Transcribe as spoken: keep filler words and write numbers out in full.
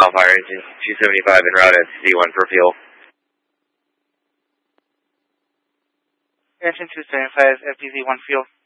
Fire Engine two seventy-five en route at C one for fuel. Engine two seventy-five, F P Z one fuel.